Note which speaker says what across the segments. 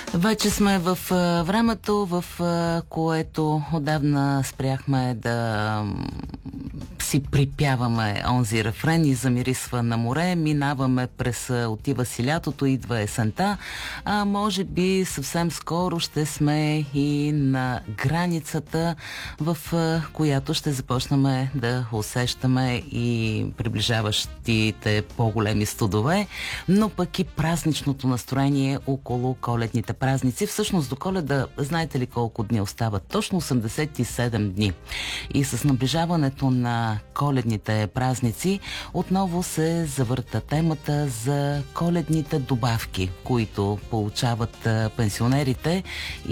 Speaker 1: Вече сме в времето, в което отдавна спряхме да си припяваме онзи рефрен и замирисва на море, минаваме през отива си лятото, идва есента, а може би съвсем скоро ще сме и на границата, в която ще започнем да усещаме и приближаващите по-големи студове, но пък и празничното настроение около коледните празници. Всъщност до Коледа, знаете ли колко дни остават? Точно 87 дни. И с наближаването на коледните празници отново се завърта темата за коледните добавки, които получават пенсионерите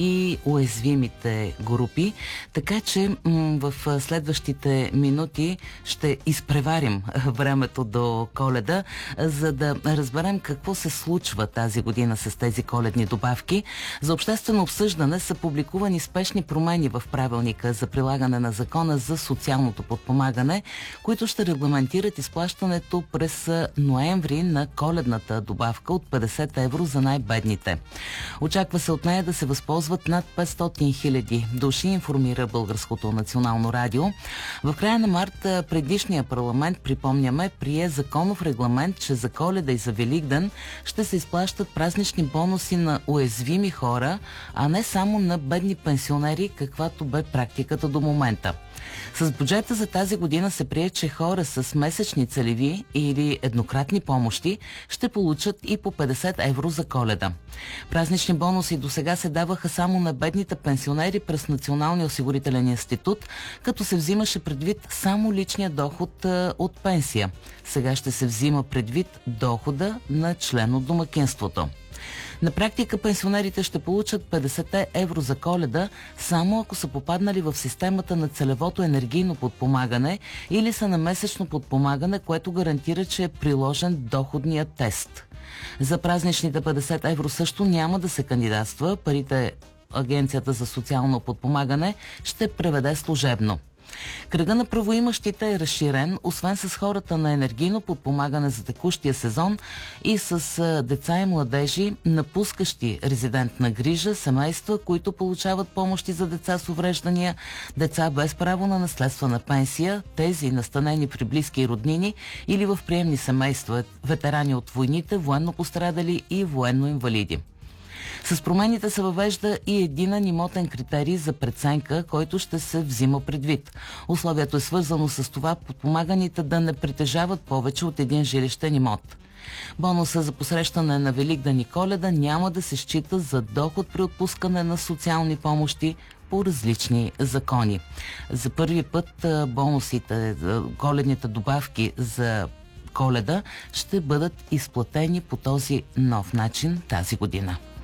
Speaker 1: и уязвимите групи. Така че в следващите минути ще изпреварим времето до Коледа, за да разберем какво се случва тази година с тези коледни добавки. За обществено обсъждане са публикувани спешни промени в правилника за прилагане на закона за социалното подпомагане, които ще регламентират изплащането през ноември на коледната добавка от 50 евро за най-бедните. Очаква се от нея да се възползват над 500 хиляди души, информира Българското национално радио. В края на март предишния парламент, припомняме, прие законов регламент, че за Коледа и за Великден ще се изплащат празнични бонуси на уязвими хора, а не само на бедни пенсионери, каквато бе практиката до момента. С бюджета за тази година се прие, че хора с месечни целеви или еднократни помощи ще получат и по 50 евро за Коледа. Празнични бонуси досега се даваха само на бедните пенсионери през Националния осигурителен институт, като се взимаше предвид само личния доход от пенсия. Сега ще се взима предвид дохода на член от домакинството. На практика пенсионерите ще получат 50 евро за Коледа, само ако са попаднали в системата на целевото енергийно подпомагане или са на месечно подпомагане, което гарантира, че е приложен доходният тест. За празничните 50 евро също няма да се кандидатства, парите Агенцията за социално подпомагане ще преведе служебно. Кръга на правоимащите е разширен, освен с хората на енергийно подпомагане за текущия сезон и с деца и младежи, напускащи резидентна грижа, семейства, които получават помощи за деца с увреждания, деца без право на наследствена пенсия, тези настанени при близки и роднини или в приемни семейства, ветерани от войните, военно пострадали и военно-инвалиди. С промените се въвежда и единен имотен критерий за преценка, който ще се взима предвид. Условието е свързано с това подпомаганите да не притежават повече от един жилищен имот. Бонуса за посрещане на Великден и Коледа няма да се счита за доход при отпускане на социални помощи по различни закони. За първи път бонусите, коледните добавки за Коледа ще бъдат изплатени по този нов начин тази година.